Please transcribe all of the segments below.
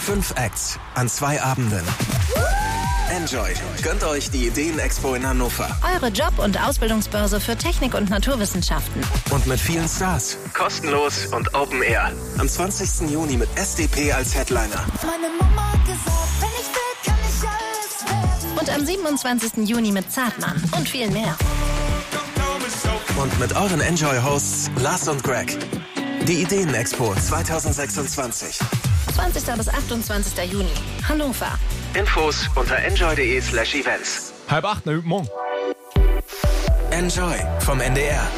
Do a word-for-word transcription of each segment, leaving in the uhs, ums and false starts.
Fünf Acts an zwei Abenden. Enjoy. Gönnt euch die Ideen-Expo in Hannover. Eure Job- und Ausbildungsbörse für Technik und Naturwissenschaften. Und mit vielen Stars. Kostenlos und Open Air. Am zwanzigsten Juni mit S D P als Headliner. Meine Mama hat gesagt, wenn ich will, kann ich alles werden. Und am siebenundzwanzigsten Juni mit Zartmann und viel mehr. Und mit euren Enjoy-Hosts Lars und Greg. Die Ideen-Expo zweitausendsechsundzwanzig. zwanzigsten bis achtundzwanzigsten Juni. Hannover. Infos unter enjoy.de slash events. Halb acht, na guten Morgen. Enjoy vom N D R.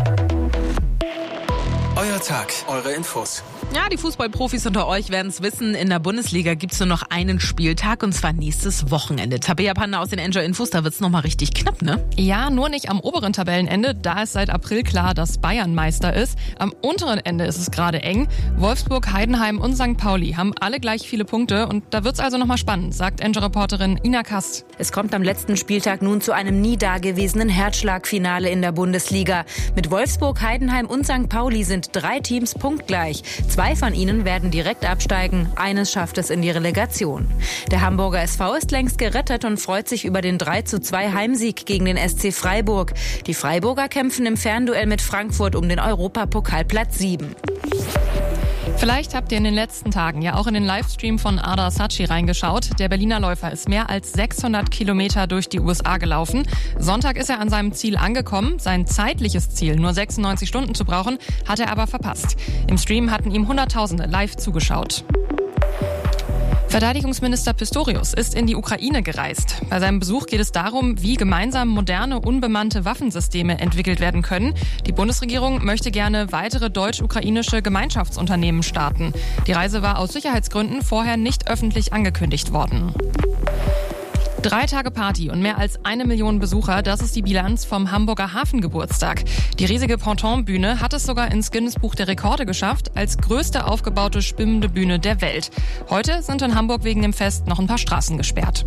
Euer Tag, eure Infos. Ja, die Fußballprofis unter euch werden es wissen. In der Bundesliga gibt's nur noch einen Spieltag und zwar nächstes Wochenende. Tabea Panda aus den Enjoy-Infos, da wird's nochmal richtig knapp, ne? Ja, nur nicht am oberen Tabellenende. Da ist seit April klar, dass Bayern Meister ist. Am unteren Ende ist es gerade eng. Wolfsburg, Heidenheim und Sankt Pauli haben alle gleich viele Punkte. Und da wird's also nochmal spannend, sagt Enjoy-Reporterin Ina Kast. Es kommt am letzten Spieltag nun zu einem nie dagewesenen Herzschlagfinale in der Bundesliga. Mit Wolfsburg, Heidenheim und Sankt Pauli sind drei Teams punktgleich. Zwei von ihnen werden direkt absteigen, eines schafft es in die Relegation. Der Hamburger S V ist längst gerettet und freut sich über den drei zu zwei Heimsieg gegen den S C Freiburg. Die Freiburger kämpfen im Fernduell mit Frankfurt um den Europapokalplatz sieben. Vielleicht habt ihr in den letzten Tagen ja auch in den Livestream von Ada Sachi reingeschaut. Der Berliner Läufer ist mehr als sechshundert Kilometer durch die U S A gelaufen. Sonntag ist er an seinem Ziel angekommen. Sein zeitliches Ziel, nur sechsundneunzig Stunden zu brauchen, hat er aber verpasst. Im Stream hatten ihm Hunderttausende live zugeschaut. Verteidigungsminister Pistorius ist in die Ukraine gereist. Bei seinem Besuch geht es darum, wie gemeinsam moderne, unbemannte Waffensysteme entwickelt werden können. Die Bundesregierung möchte gerne weitere deutsch-ukrainische Gemeinschaftsunternehmen starten. Die Reise war aus Sicherheitsgründen vorher nicht öffentlich angekündigt worden. Drei Tage Party und mehr als eine Million Besucher, das ist die Bilanz vom Hamburger Hafengeburtstag. Die riesige Pontonbühne hat es sogar ins Guinness-Buch der Rekorde geschafft, als größte aufgebaute schwimmende Bühne der Welt. Heute sind in Hamburg wegen dem Fest noch ein paar Straßen gesperrt.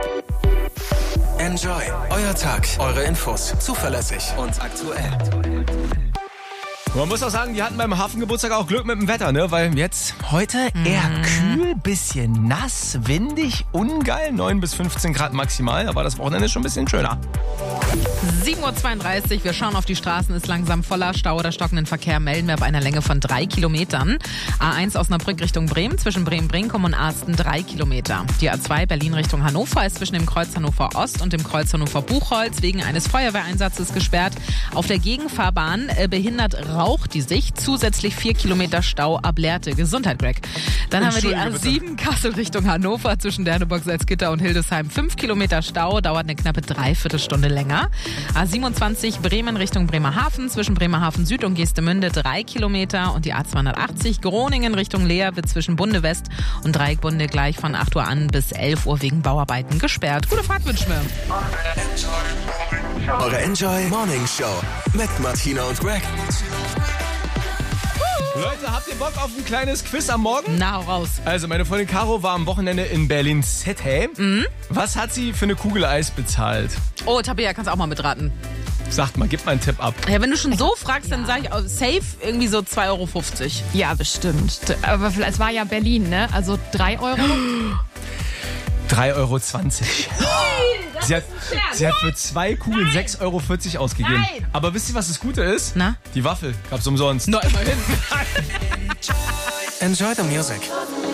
Enjoy, euer Tag, eure Infos. Zuverlässig und aktuell. Man muss auch sagen, die hatten beim Hafengeburtstag auch Glück mit dem Wetter, ne? Weil jetzt heute eher kühl, bisschen nass, windig, ungeil, neun bis fünfzehn Grad maximal. Aber das Wochenende ist schon ein bisschen schöner. sieben Uhr zweiunddreißig, wir schauen auf die Straßen, ist langsam voller Stau oder stockenden Verkehr, melden wir bei einer Länge von drei Kilometern. A eins Osnabrück Richtung Bremen, zwischen Bremen-Brinkum und Asten drei Kilometer. Die A zwei Berlin Richtung Hannover ist zwischen dem Kreuz Hannover Ost und dem Kreuz Hannover Buchholz wegen eines Feuerwehreinsatzes gesperrt. Auf der Gegenfahrbahn äh, behindert raucht die Sicht, zusätzlich vier Kilometer Stau ab Lehrte. Gesundheit, Greg. Dann haben wir die A sieben Kassel Richtung Hannover, zwischen Derneburg, Salzgitter und Hildesheim fünf Kilometer Stau, dauert eine knappe Dreiviertelstunde länger. A siebenundzwanzig Bremen Richtung Bremerhaven, zwischen Bremerhaven Süd und Geestemünde drei Kilometer und die A zweihundertachtzig Groningen Richtung Leer wird zwischen Bunde West und Dreieckbunde gleich von acht Uhr an bis elf Uhr wegen Bauarbeiten gesperrt. Gute Fahrt wünschen wir. Eure Enjoy Morning Show mit Martina und Greg. Leute, habt ihr Bock auf ein kleines Quiz am Morgen? Na, hau raus. Also, meine Freundin Caro war am Wochenende in Berlin City. Mhm. Was hat sie für eine Kugel Eis bezahlt? Oh, Tabea, kannst auch mal mitraten. Sagt mal, gib mal einen Tipp ab. Ja, wenn du schon so fragst, dann sage ich auch safe irgendwie so zwei Euro fünfzig. Ja, bestimmt. Aber es war ja Berlin, ne? Also drei Euro. drei Euro zwanzig. Sie hat, sie hat für zwei Kugeln Nein. sechs Euro vierzig ausgegeben. Nein. Aber wisst ihr, was das Gute ist? Na? Die Waffel gab's umsonst. Na, immerhin. Enjoy the music.